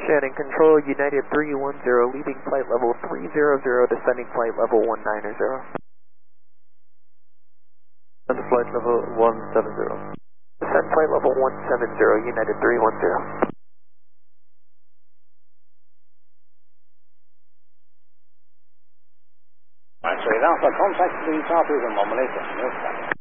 Shannon Control, United 310, leaving flight level 300, descending flight level 190. Descend to flight level 170. Descend flight level 170, United 310. Right, so you've alpha, contact the R2 1 minute.